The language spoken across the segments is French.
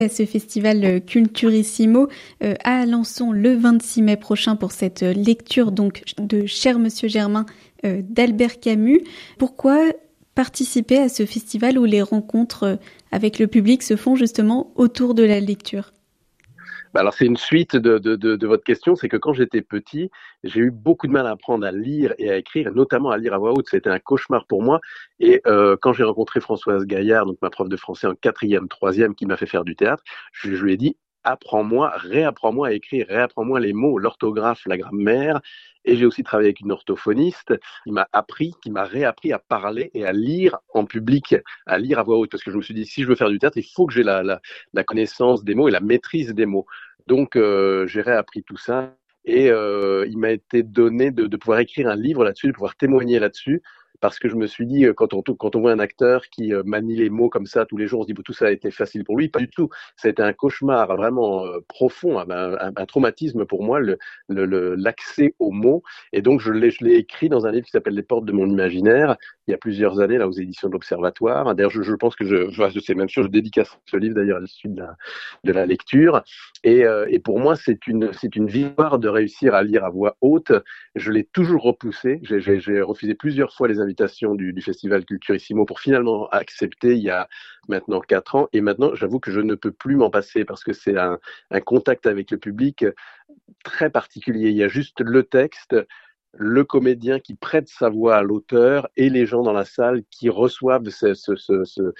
À ce festival Culturissimo à Alençon le 26 mai prochain pour cette lecture donc de Cher Monsieur Germain d'Albert Camus. Pourquoi participer à ce festival où les rencontres avec le public se font justement autour de la lecture ? Alors c'est une suite de votre question, c'est que quand j'étais petit, j'ai eu beaucoup de mal à apprendre à lire et à écrire, et notamment à lire à voix haute. C'était un cauchemar pour moi. Et quand j'ai rencontré Françoise Gaillard, donc ma prof de français en 4e, 3e, qui m'a fait faire du théâtre, je lui ai dit apprends-moi, réapprends-moi à écrire, réapprends-moi les mots, l'orthographe, la grammaire. Et j'ai aussi travaillé avec une orthophoniste qui m'a réappris à parler et à lire en public, à lire à voix haute. Parce que je me suis dit, si je veux faire du théâtre, il faut que j'ai la connaissance des mots et la maîtrise des mots. Donc, j'ai réappris tout ça. Et il m'a été donné de pouvoir écrire un livre là-dessus, de pouvoir témoigner là-dessus. Parce que je me suis dit, quand on voit un acteur qui manie les mots comme ça tous les jours, on se dit, tout ça a été facile pour lui. Pas du tout. Ça a été un cauchemar vraiment profond, un traumatisme pour moi, l'accès aux mots. Et donc, je l'ai écrit dans un livre qui s'appelle Les portes de mon imaginaire, il y a plusieurs années, là, aux éditions de l'Observatoire. D'ailleurs, je pense que je sais même sûr, je dédicace ce livre d'ailleurs à l'issue de la lecture. Et pour moi, c'est une victoire de réussir à lire à voix haute. Je l'ai toujours repoussé. J'ai refusé plusieurs fois les invitations du Festival Culturissimo pour finalement accepter il y a maintenant 4 ans. Et maintenant, j'avoue que je ne peux plus m'en passer parce que c'est un contact avec le public très particulier. Il y a juste le texte, le comédien qui prête sa voix à l'auteur et les gens dans la salle qui reçoivent ce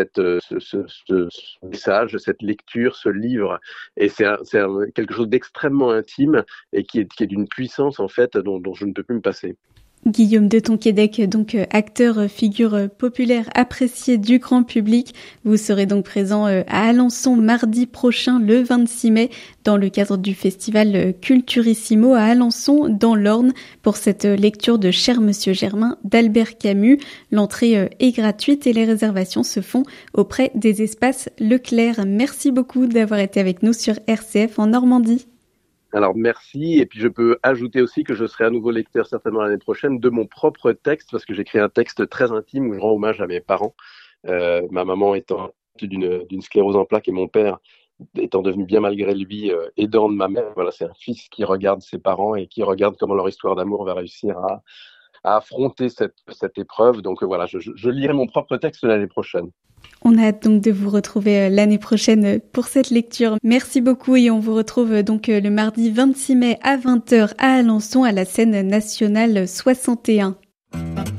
message, cette lecture, ce livre. Et c'est quelque chose d'extrêmement intime et qui est d'une puissance en fait dont je ne peux plus me passer. Guillaume de Tonquédec, donc acteur, figure populaire appréciée du grand public. Vous serez donc présent à Alençon mardi prochain, le 26 mai, dans le cadre du festival Culturissimo à Alençon, dans l'Orne, pour cette lecture de Cher Monsieur Germain d'Albert Camus. L'entrée est gratuite et les réservations se font auprès des espaces Leclerc. Merci beaucoup d'avoir été avec nous sur RCF en Normandie. Alors merci, et puis je peux ajouter aussi que je serai à nouveau lecteur certainement l'année prochaine de mon propre texte, parce que j'écris un texte très intime où je rends hommage à mes parents, ma maman étant d'une sclérose en plaques et mon père étant devenu bien malgré lui aidant de ma mère. Voilà, c'est un fils qui regarde ses parents et qui regarde comment leur histoire d'amour va réussir à affronter cette épreuve. Donc voilà, je lirai mon propre texte l'année prochaine. On a hâte donc de vous retrouver l'année prochaine pour cette lecture. Merci beaucoup et on vous retrouve donc le mardi 26 mai à 20h à Alençon à la scène nationale 61.